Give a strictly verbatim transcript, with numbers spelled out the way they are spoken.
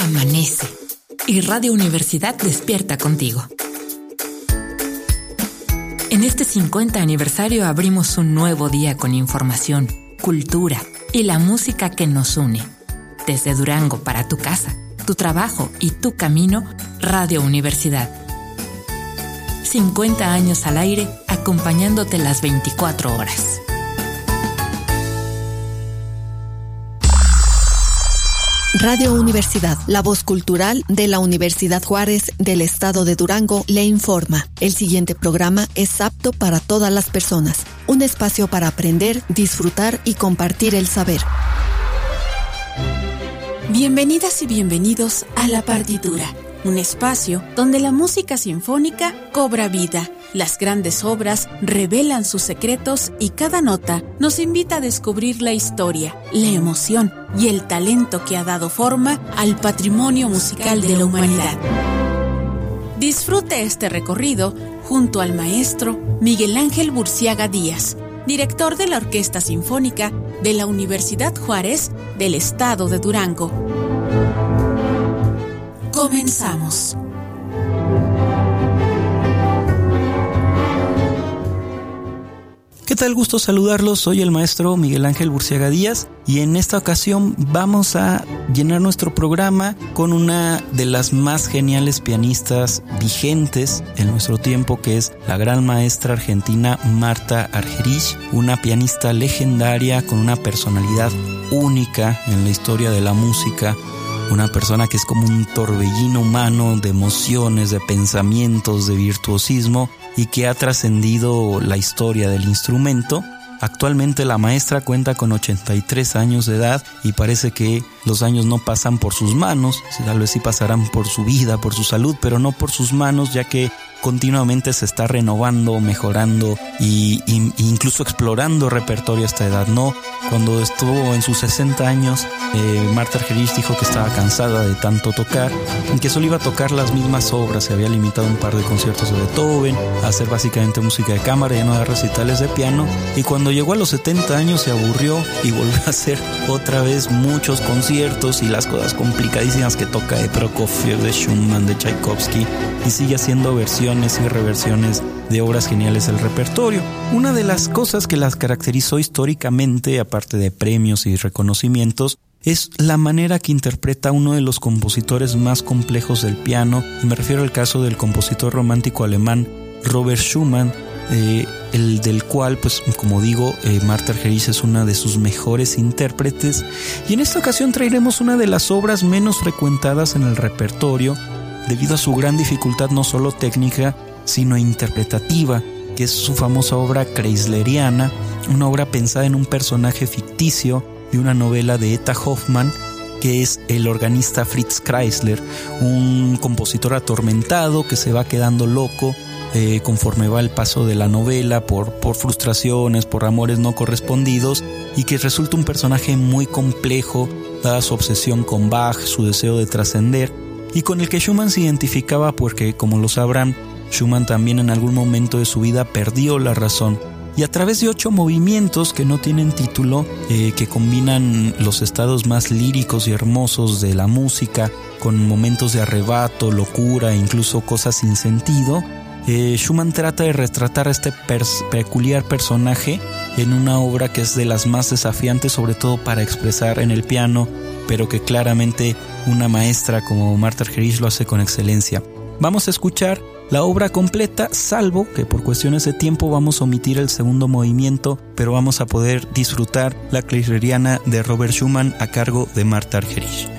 amanece y Radio Universidad despierta contigo. En este cincuenta aniversario abrimos un nuevo día con información, cultura y la música que nos une. Desde Durango para tu casa, tu trabajo y tu camino, Radio Universidad. cincuenta años al aire, acompañándote las veinticuatro horas. Radio Universidad, la voz cultural de la Universidad Juárez del Estado de Durango, le informa. El siguiente programa es apto para todas las personas. Un espacio para aprender, disfrutar y compartir el saber. Bienvenidas y bienvenidos a La Partitura, un espacio donde la música sinfónica cobra vida. Las grandes obras revelan sus secretos y cada nota nos invita a descubrir la historia, la emoción y el talento que ha dado forma al patrimonio musical de la humanidad. Disfrute este recorrido junto al maestro Miguel Ángel Burciaga Díaz, director de la Orquesta Sinfónica de la Universidad Juárez del Estado de Durango. Comenzamos. ¿Qué tal? Gusto saludarlos, soy el maestro Miguel Ángel Burciaga Díaz y en esta ocasión vamos a llenar nuestro programa con una de las más geniales pianistas vigentes en nuestro tiempo, que es la gran maestra argentina Marta Argerich, una pianista legendaria con una personalidad única en la historia de la música. Una persona que es como un torbellino humano de emociones, de pensamientos, de virtuosismo y que ha trascendido la historia del instrumento. Actualmente la maestra cuenta con ochenta y tres años de edad y parece que los años no pasan por sus manos, tal vez sí pasarán por su vida, por su salud, pero no por sus manos, ya que continuamente se está renovando, mejorando y, y incluso explorando repertorio a esta edad, ¿no? Cuando estuvo en sus sesenta años, eh, Marta Argerich dijo que estaba cansada de tanto tocar y que solo iba a tocar las mismas obras. Se había limitado a un par de conciertos de Beethoven, a hacer básicamente música de cámara, ya no a recitales de piano. Y cuando llegó a los setenta años se aburrió y volvió a hacer otra vez muchos conciertos y las cosas complicadísimas que toca de Prokofiev, de Schumann, de Tchaikovsky, y sigue haciendo versiones y reversiones de obras geniales del repertorio. Una de las cosas que las caracterizó históricamente, aparte de premios y reconocimientos, es la manera que interpreta uno de los compositores más complejos del piano, y me refiero al caso del compositor romántico alemán Robert Schumann, eh, el del cual, pues como digo, eh, Marta Argerich es una de sus mejores intérpretes, y en esta ocasión traeremos una de las obras menos frecuentadas en el repertorio, debido a su gran dificultad no solo técnica, sino interpretativa, que es su famosa obra Kreisleriana, una obra pensada en un personaje ficticio de una novela de Etta Hoffmann, que es el organista Fritz Kreisler, un compositor atormentado que se va quedando loco eh, conforme va el paso de la novela por, por frustraciones, por amores no correspondidos, y que resulta un personaje muy complejo, dada su obsesión con Bach, su deseo de trascender, y con el que Schumann se identificaba porque, como lo sabrán, Schumann también en algún momento de su vida perdió la razón. Y a través de ocho movimientos que no tienen título, eh, que combinan los estados más líricos y hermosos de la música, con momentos de arrebato, locura e incluso cosas sin sentido, eh, Schumann trata de retratar a este pers- peculiar personaje en una obra que es de las más desafiantes, sobre todo para expresar en el piano, pero que claramente una maestra como Marta Argerich lo hace con excelencia. Vamos a escuchar la obra completa, salvo que por cuestiones de tiempo vamos a omitir el segundo movimiento, pero vamos a poder disfrutar la Kreisleriana de Robert Schumann a cargo de Marta Argerich.